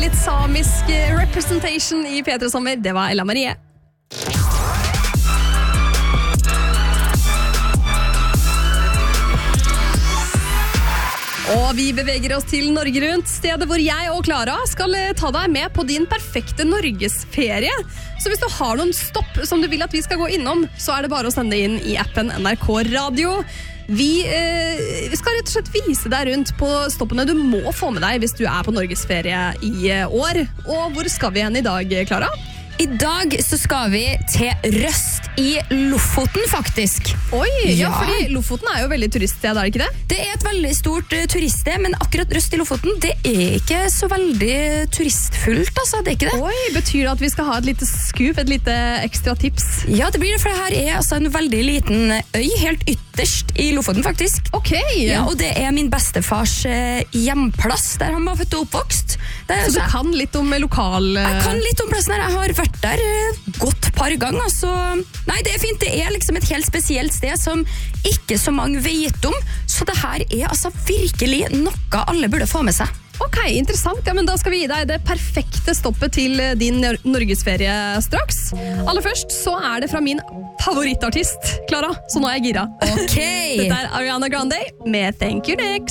litt samisk representation i P3 Sommer. Det var Ella Marie. Og vi beveger oss til Norge Rundt, stedet hvor jeg og Clara skal ta deg med på din perfekte Norgesferie. Så hvis du har noen stopp som du vil at vi skal gå innom, så er det bare å sende inn i appen NRK Radio. Vi skal rett og slett vise deg rundt på stoppene du må få med deg hvis du er på Norgesferie i år. Og hvor skal vi hen i dag, Clara? I dag så skal vi til Røst i Lofoten, faktisk. Oi, ja, fordi Lofoten er jo veldig turiststed, er det ikke det? Det er et veldig stort turiststed, men akkurat Røst i Lofoten, det er ikke så veldig turistfullt, altså, det er ikke det. Oi, betyr det at vi skal ha et lite scoop, et lite ekstra tips? Ja, det blir det, for det her er altså en veldig liten øy, helt ytterst i Lofoten, faktisk. Ok. Ja, og det er min bestefars hjemplass, der han var født og oppvokst. Så du kan litt om lokal... Jeg kan litt om plassen her, jeg har vært der godt par ganger, så... Nei, det er fint, det er liksom et helt spesielt sted som ikke så mange vet om, så det her er altså virkelig noe alle burde få med seg. Ok, interessant. Ja, men da skal vi gi deg det perfekte stoppet til din Norgesferie straks. Aller først så er det fra min favorittartist, Clara, så nå er jeg gira. Ok! Dette er Ariana Grande med Thank You Next.